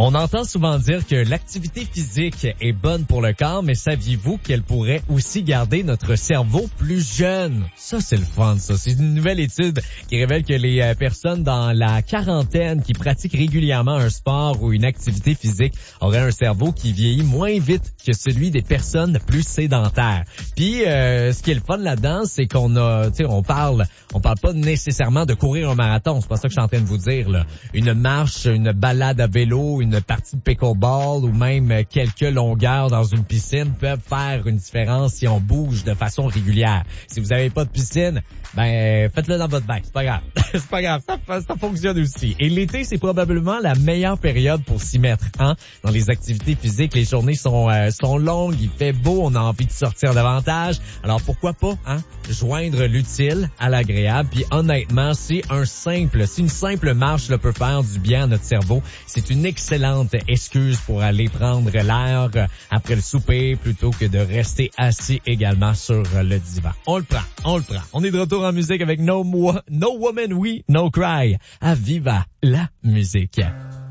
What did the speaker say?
On entend souvent dire que l'activité physique est bonne pour le corps, mais saviez-vous qu'elle pourrait aussi garder notre cerveau plus jeune? Ça, c'est le fun, ça. C'est une nouvelle étude qui révèle que les personnes dans la quarantaine qui pratiquent régulièrement un sport ou une activité physique auraient un cerveau qui vieillit moins vite que celui des personnes plus sédentaires. Puis, ce qui est le fun là-dedans, c'est qu'on a, tu sais, on parle pas nécessairement de courir un marathon. C'est pas ça que je suis en train de vous dire, là. Une marche, une balade à vélo, une partie de pickleball ou même quelques longueurs dans une piscine peuvent faire une différence si on bouge de façon régulière. Si vous avez pas de piscine, ben faites-le dans votre bac, c'est pas grave. C'est pas grave, ça fonctionne aussi. Et l'été, c'est probablement la meilleure période pour s'y mettre, hein. Dans les activités physiques, les journées sont longues, il fait beau, on a envie de sortir davantage. Alors pourquoi pas, hein, joindre l'utile à l'agréable. Puis honnêtement, c'est une simple marche là, peut faire du bien à notre cerveau. C'est une excellente excuse pour aller prendre l'air après le souper plutôt que de rester assis également sur le divan. On le prend. On est de retour en musique avec No Woman We, No Cry. À Viva la musique.